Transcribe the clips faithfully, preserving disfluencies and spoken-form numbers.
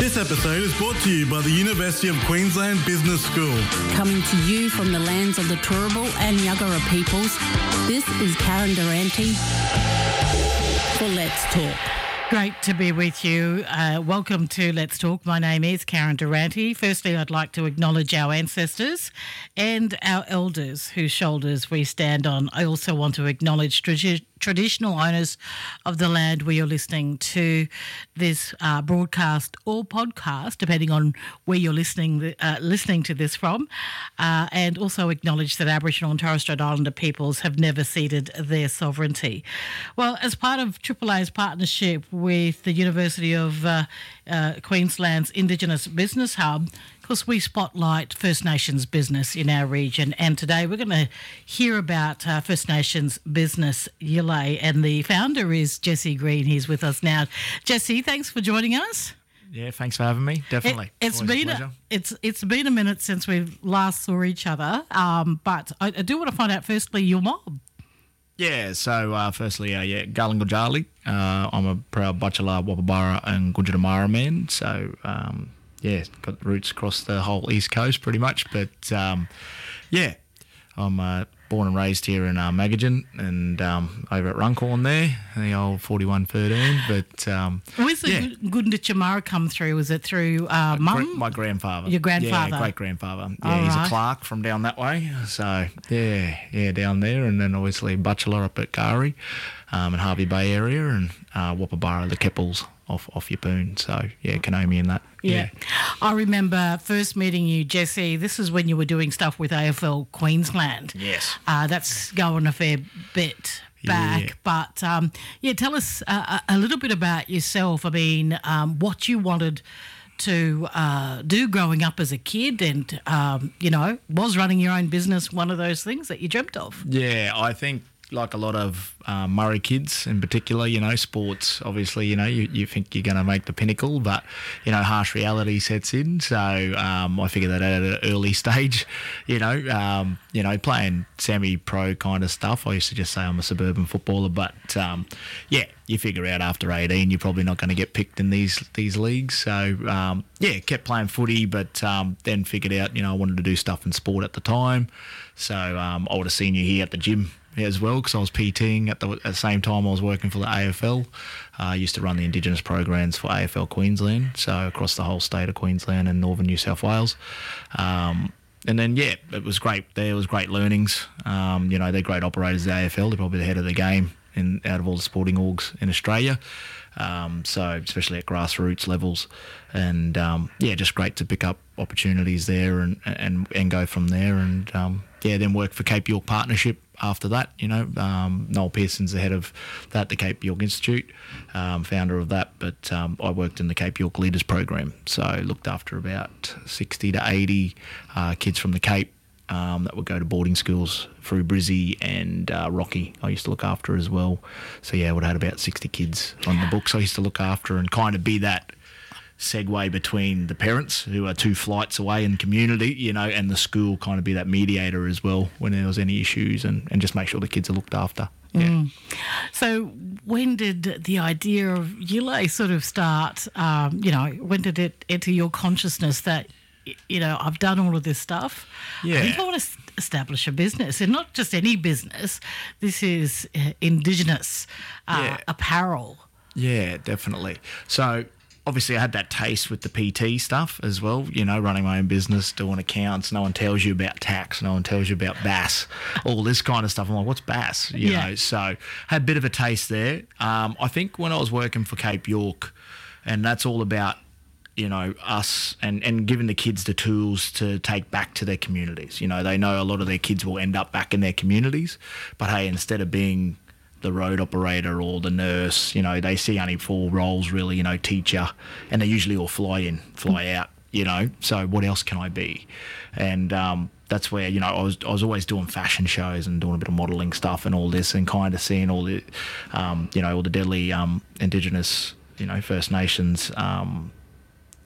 This episode is brought to you by the University of Queensland Business School. Coming to you from the lands of the Turrbal and Yuggera peoples, this is Karen Durante for Let's Talk. Great to be with you. Uh, welcome to Let's Talk. My name is Karen Durante. Firstly, I'd like to acknowledge our ancestors and our elders whose shoulders we stand on. I also want to acknowledge tradi- traditional owners of the land where you're listening to this uh, broadcast or podcast, depending on where you're listening uh, listening to this from, uh, and also acknowledge that Aboriginal and Torres Strait Islander peoples have never ceded their sovereignty. Well, as part of Triple A's partnership with the University of uh, uh, Queensland's Indigenous Business Hub, of course, we spotlight First Nations business in our region, and today we're going to hear about uh, First Nations business Yilay, and the founder is Jesse Green. He's with us now. Jesse, thanks for joining us. Yeah, thanks for having me. Definitely. It, it's Always been a a, pleasure. it's it's been a minute since we last saw each other, um, but I, I do want to find out firstly your mob. Yeah, so uh, firstly, uh, yeah, Gulingajali. Uh, I'm a proud Bachelor, Wapabara and Gunditjmara man, so um, yeah, got roots across the whole East Coast pretty much, but um, yeah, I'm uh, born and raised here in uh, Magajan and um, over at Runcorn there, the old forty-one thirteen, but um, Where's the yeah. Gunditjmara come through? Was it through uh, Gra- mum? My grandfather. Your grandfather? Yeah, great-grandfather. Yeah, All he's right. a clerk from down that way. So, yeah, yeah, down there. And then obviously Bachelor up at Gari um, and Harvey Bay area and uh, Wapabara, the Keppels off, off Yeppoon. So, yeah, Kanomi and that. Yeah. I remember first meeting you, Jesse. This is when you were doing stuff with A F L Queensland. Yes. Uh, that's going a fair bit back. Yeah. But, um, yeah, tell us uh, a a little bit about yourself. I mean, um, what you wanted to uh, do growing up as a kid and, um, you know, was running your own business one of those things that you dreamt of? Yeah, I think like a lot of uh, Murray kids in particular, you know, sports, obviously, you know, you, you think you're going to make the pinnacle, but, you know, harsh reality sets in. So um, I figured that out at an early stage, you know, um, you know, playing semi-pro kind of stuff. I used to just say I'm a suburban footballer, but, um, yeah, you figure out after eighteen you're probably not going to get picked in these these leagues. So, um, yeah, kept playing footy, but um, then figured out, you know, I wanted to do stuff in sport at the time. So um, I would have seen you here at the gym as well because I was PTing at the, at the same time I was working for the A F L. Uh, I used to run the Indigenous programs for A F L Queensland, so across the whole state of Queensland and northern New South Wales. Um, and then, yeah, it was great. There was great learnings. Um, you know, they're great operators at the A F L. They're probably the head of the game in out of all the sporting orgs in Australia. Um, so especially at grassroots levels, and um, yeah, just great to pick up opportunities there and and, and go from there. And um, yeah, then work for Cape York Partnership after that. You know, um, Noel Pearson's the head of that, the Cape York Institute, um, founder of that. But um, I worked in the Cape York Leaders Program, so I looked after about sixty to eighty uh, kids from the Cape. Um, that would go to boarding schools through Brizzy and uh, Rocky. I used to look after as well. So, yeah, I would have had about sixty kids on the books I used to look after and kind of be that segue between the parents who are two flights away in community, you know, and the school, kind of be that mediator as well when there was any issues and, and just make sure the kids are looked after. Yeah. Mm. So when did the idea of Yilay sort of start, um, you know, when did it enter your consciousness that, you know, I've done all of this stuff. Yeah. I think I want to establish a business, and not just any business. This is uh, Indigenous uh, Yeah. apparel. Yeah, definitely. So obviously I had that taste with the P T stuff as well, you know, running my own business, doing accounts. No one tells you about tax. No one tells you about B A S, all this kind of stuff. I'm like, what's B A S? You Yeah. know, so had a bit of a taste there. Um, I think when I was working for Cape York, and that's all about, you know, us and, and giving the kids the tools to take back to their communities. You know, they know a lot of their kids will end up back in their communities, but hey, instead of being the road operator or the nurse, you know, they see only four roles really, you know, teacher, and they usually all fly in, fly out, you know, so what else can I be? And um, that's where, you know, I was I was always doing fashion shows and doing a bit of modelling stuff and all this and kind of seeing all the, um, you know, all the deadly um, Indigenous, you know, First Nations, um,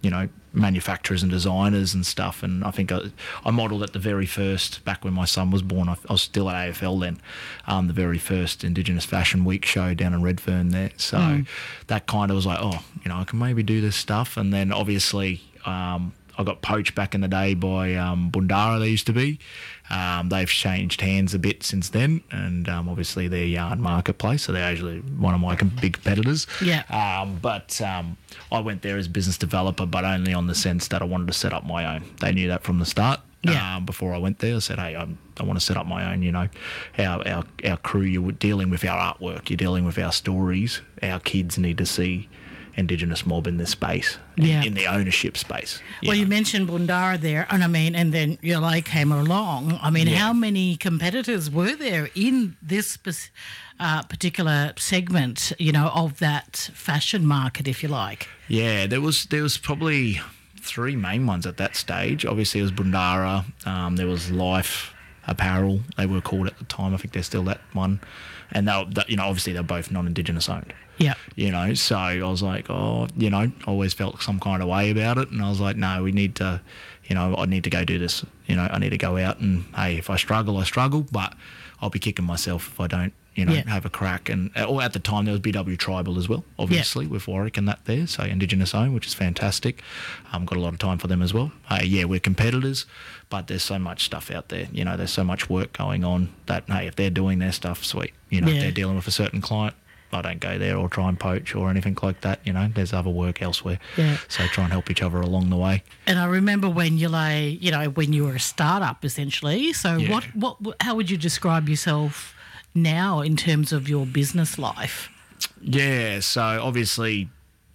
you know, manufacturers and designers and stuff. And I think I, I modelled at the very first, back when my son was born, I, I was still at A F L then, um, the very first Indigenous Fashion Week show down in Redfern there. So mm. that kind of was like, oh, you know, I can maybe do this stuff. And then obviously um, I got poached back in the day by um, Bundara, they used to be. Um, they've changed hands a bit since then, and um, obviously they're yarn marketplace, so they're actually one of my com- big competitors. Yeah. Um, but um, I went there as business developer, but only on the sense that I wanted to set up my own. They knew that from the start. Yeah. Um, before I went there, I said, hey, I'm, I want to set up my own, you know. Our, our, our crew, you're dealing with our artwork, you're dealing with our stories. Our kids need to see Indigenous mob in this space, yeah. in the ownership space. You well, know. You mentioned Bundara there, and I mean, and then Yulay came along. I mean, yeah. how many competitors were there in this uh, particular segment, you know, of that fashion market, if you like? Yeah, there was there was probably three main ones at that stage. Obviously, it was Bundara. Um, there was Life Apparel, they were called at the time. I think they're still that one. And they, were, you know, obviously they're both non-Indigenous owned. Yeah. You know, so I was like, oh, you know, I always felt some kind of way about it. And I was like, no, we need to, you know, I need to go do this. You know, I need to go out and, hey, if I struggle, I struggle, but I'll be kicking myself if I don't, you know, yeah. have a crack. And or at the time there was B W Tribal as well, obviously, yeah. with Warwick and that there. So Indigenous owned, which is fantastic. Um, got a lot of time for them as well. Uh, yeah, we're competitors, but there's so much stuff out there. You know, there's so much work going on that, hey, if they're doing their stuff, sweet. You know, yeah. if they're dealing with a certain client, I don't go there or try and poach or anything like that. You know, there's other work elsewhere. Yeah. So try and help each other along the way. And I remember when you lay, you know, when you were a startup essentially. So Yeah. what, what, how would you describe yourself now in terms of your business life? Yeah. So obviously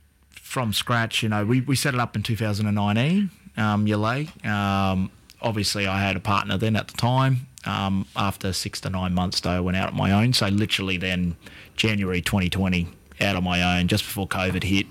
from scratch, you know, we, we set it up in two thousand nineteen, um, Yulay. Um, obviously I had a partner then at the time. Um, after six to nine months though, I went out on my own. So literally then January twenty twenty, out on my own, just before COVID hit.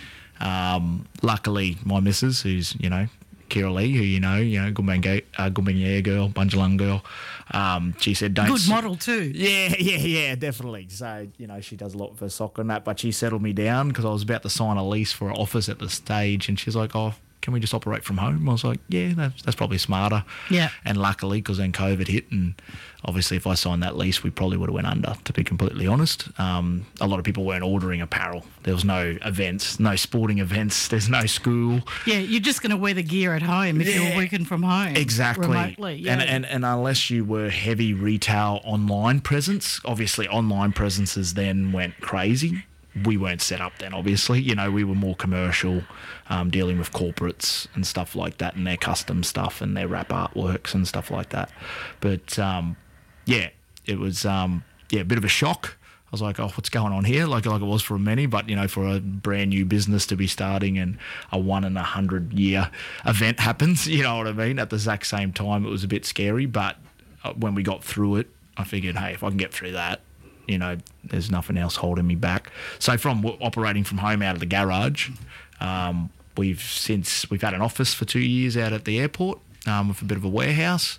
Um, luckily, my missus, who's, you know, Kira Lee, who you know, you know, Gumbaynggirr uh, Gumbaynggirr girl, Bundjalung girl, um, she said, don't... Good model too. Yeah, yeah, yeah, definitely. So, you know, she does a lot for soccer and that, but she settled me down because I was about to sign a lease for an office at the stage, and she's like, oh, can we just operate from home? I was like, yeah, that's, that's probably smarter. Yeah. And luckily, because then COVID hit, and obviously if I signed that lease, we probably would have went under, to be completely honest. Um, a lot of people weren't ordering apparel. There was no events, no sporting events. There's no school. Yeah, you're just going to wear the gear at home if Yeah. you're working from home. Exactly. Remotely. Yeah. And, and and unless you were heavy retail online presence, obviously online presences then went crazy. We weren't set up then, obviously. You know, we were more commercial, um, dealing with corporates and stuff like that, and their custom stuff and their wrap artworks and stuff like that. But, um, yeah, it was, um, yeah, a bit of a shock. I was like, oh, what's going on here? Like like it was for many, but, you know, for a brand new business to be starting and a one in a hundred year event happens, you know what I mean? At the exact same time, it was a bit scary. But when we got through it, I figured, hey, if I can get through that, you know, there's nothing else holding me back. So from w- operating from home out of the garage, um, we've since we've had an office for two years out at the airport, um, with a bit of a warehouse.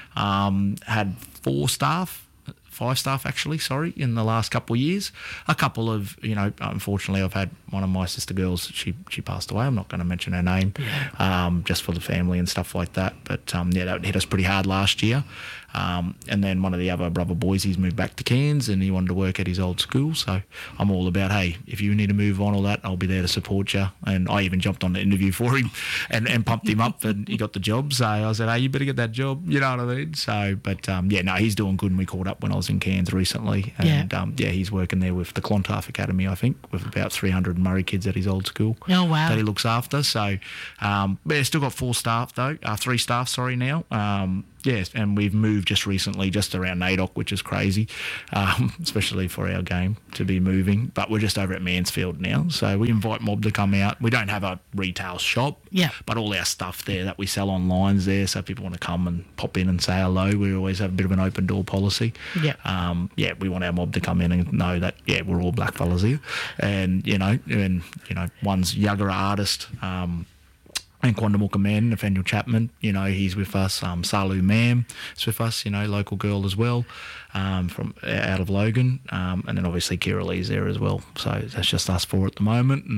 Um, had four staff, five staff actually, sorry, in the last couple of years. A couple of, you know, unfortunately, I've had one of my sister girls. She she passed away. I'm not going to mention her name, um, just for the family and stuff like that. But um, yeah, that hit us pretty hard last year. Um, and then one of the other brother boys, he's moved back to Cairns and he wanted to work at his old school. So I'm all about, hey, if you need to move on or that, I'll be there to support you. And I even jumped on the interview for him and, and pumped him up, and he got the job. So I said, hey, you better get that job. You know what I mean? So, but um, yeah, no, he's doing good. And we caught up when I was in Cairns recently. And Yeah. um, yeah, he's working there with the Clontarf Academy, I think, with about three hundred Murray kids at his old school. Oh, wow. That he looks after. So, um, yeah, still got four staff though, uh, three staff, sorry, now. Um, Yes, and we've moved just recently, just around NAIDOC, which is crazy, um, especially for our game to be moving. But we're just over at Mansfield now, so we invite Mob to come out. We don't have a retail shop, Yeah. but all our stuff there that we sell online's there, so if people want to come and pop in and say hello, we always have a bit of an open door policy. Yeah. Um, yeah, we want our mob to come in and know that, yeah, we're all black fellas here. And, you know, and, you know, one's Yagara artist, um, and Quandamooka Man, Nathaniel Chapman, you know, he's with us. Um, Salu Mam is with us, you know, local girl as well, um, from out of Logan. Um, and then obviously Kira Lee's there as well. So that's just us four at the moment. And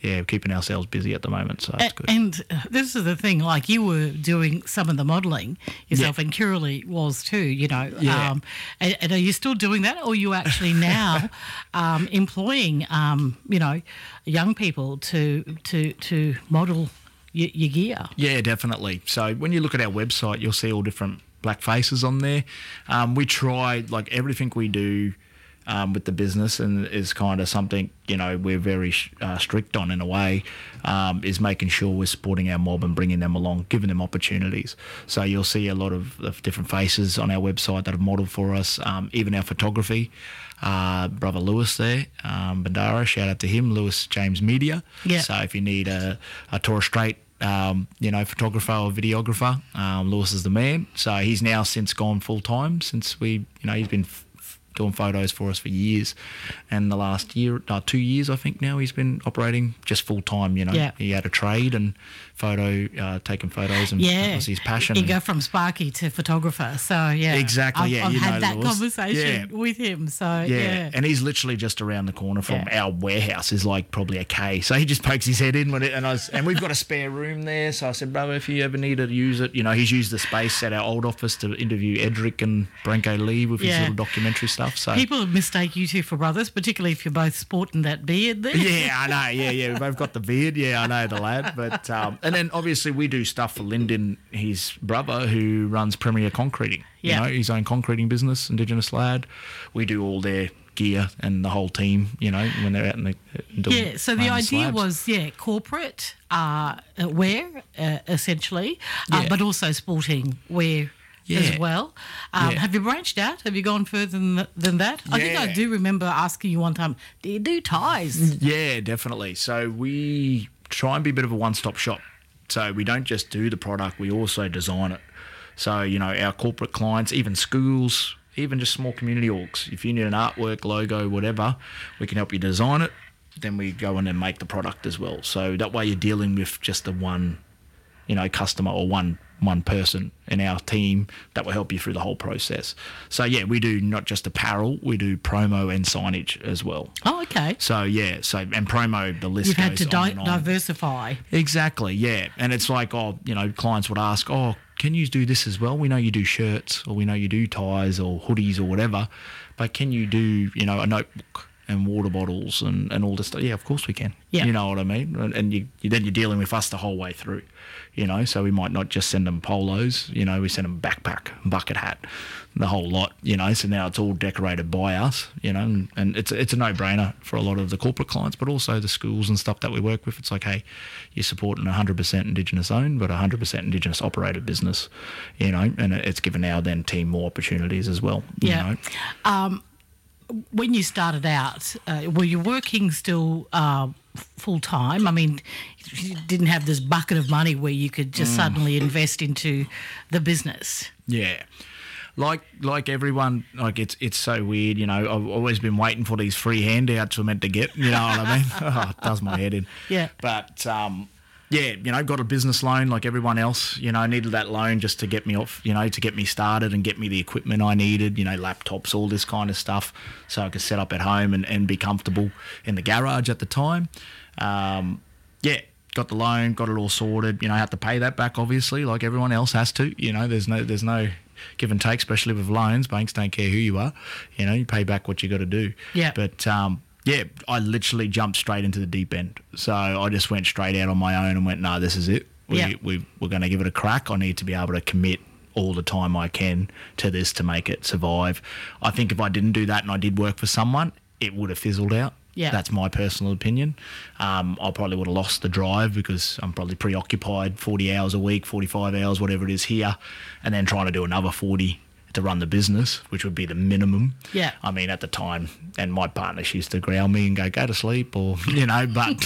yeah, keeping ourselves busy at the moment, so that's A- good. And uh, this is the thing, like you were doing some of the modelling yourself, Yeah. and Kirrily was too, you know. Yeah. Um, and, and are you still doing that, or are you actually now um, employing, um, you know, young people to to to model your, your gear? Yeah, definitely. So when you look at our website, you'll see all different black faces on there. Um, we try, like everything we do um, with the business, and is kind of something, you know, we're very uh, strict on in a way, um, is making sure we're supporting our mob and bringing them along, giving them opportunities. So you'll see a lot of, of different faces on our website that have modelled for us, um, even our photography. Uh, brother Lewis there, um, Bandara, shout out to him, Lewis James Media. Yeah. So if you need a, a Torres Strait Um, you know, photographer or videographer, um, Lewis is the man. So he's now since gone full time since we, you know, he's been f- f- doing photos for us for years, and the last year, uh, two years, I think now he's been operating just full time. You know, Yeah. he had a trade and photo, uh, taking photos, and Yeah, that was his passion. You go from Sparky to photographer, so yeah, Exactly, I've, yeah, I've you had know that Lewis. conversation Yeah. with him. So Yeah. yeah, and he's literally just around the corner from Yeah. our warehouse. Is like probably a K, so he just pokes his head in when it, and I was, and we've got a spare room there. So I said, brother, if you ever need to use it, you know, he's used the space at our old office to interview Edric and Branko Lee with his Yeah. little documentary stuff. So people mistake you two for brothers, particularly if you're both sporting that beard there. yeah, I know. Yeah, yeah, we've both got the beard. Yeah, I know the lad. But um, and then obviously we do stuff for Lyndon, his brother, who runs Premier Concreting. Yeah. You know, his own concreting business, Indigenous lad. We do all their gear and the whole team. You know, when they're out in the doing Yeah, so the laying idea slabs. was, yeah, corporate uh, wear, uh, essentially, uh, Yeah. but also sporting wear Yeah. as well. Um, Yeah. Have you branched out? Have you gone further than, than that? I think I Yeah. do remember asking you one time, do you do ties? Yeah, definitely. So we try and be a bit of a one-stop shop. So we don't just do the product, we also design it. So, you know, our corporate clients, even schools, even just small community orgs, if you need an artwork, logo, whatever, we can help you design it. Then we go in and make the product as well. So that way you're dealing with just the one, you know, customer or one one person in our team that will help you through the whole process. So yeah, we do not just apparel, we do promo and signage as well. Oh, okay. So yeah, so and promo, the list You've goes had to on di- and on. diversify. Exactly, yeah. And it's like, oh, you know, clients would ask, oh, can you do this as well? We know you do shirts, or we know you do ties or hoodies or whatever, but can you do, you know, a notebook and water bottles and, and all this stuff? Yeah, of course we can. Yeah. You know what I mean? And, and you, you then you're dealing with us the whole way through, you know, so we might not just send them polos, you know, we send them backpack, bucket hat, the whole lot, you know, so now it's all decorated by us, you know, and, and it's, it's a no-brainer for a lot of the corporate clients, but also the schools and stuff that we work with. It's like, hey, you're supporting one hundred percent Indigenous owned, but one hundred percent Indigenous operated business, you know, and it's given our then team more opportunities as well, you Yeah. know. When you started out, uh, were you working still uh, full time? I mean, you didn't have this bucket of money where you could Mm. just suddenly invest into the business. Yeah. Like like everyone, like it's it's so weird, you know. I've always been waiting for these free handouts we're meant to get, you know what I mean? Oh, it does my head in. Yeah. But, um, yeah, you know, got a business loan like everyone else, you know, needed that loan just to get me off, you know, to get me started and get me the equipment I needed, you know, laptops, all this kind of stuff, so I could set up at home and, and be comfortable in the garage at the time. Um, yeah. Got the loan, got it all sorted. You know, I had to pay that back, obviously, like everyone else has to. You know, there's no there's no give and take, especially with loans. Banks don't care who you are. You know, you pay back what you got to do. Yeah. But um, yeah, I literally jumped straight into the deep end. So I just went straight out on my own and went, no, this is it. We, Yeah. we we're going to give it a crack. I need to be able to commit all the time I can to this to make it survive. I think if I didn't do that and I did work for someone, it would have fizzled out. Yeah. That's my personal opinion. Um, I probably would have lost the drive because I'm probably preoccupied forty hours a week, forty-five hours, whatever it is here, and then trying to do another forty to run the business, which would be the minimum. Yeah. I mean, at the time, and my partner, she used to growl me and go, go to sleep, or, you know, but,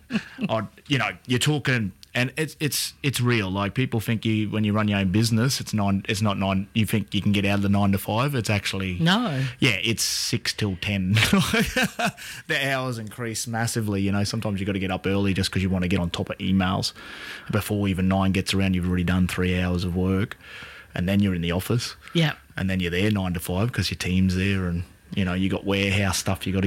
I, you know, you're talking, and it's it's it's real. Like, people think you, when you run your own business, it's nine, it's not nine, you think you can get out of the nine to five. It's actually, No. yeah, it's six till ten. The hours increase massively. You know, sometimes you got to get up early just because you want to get on top of emails. Before even nine gets around, you've already done three hours of work, and then you're in the office. Yeah. And then you're there nine to five because your team's there, and you know you got warehouse stuff you got to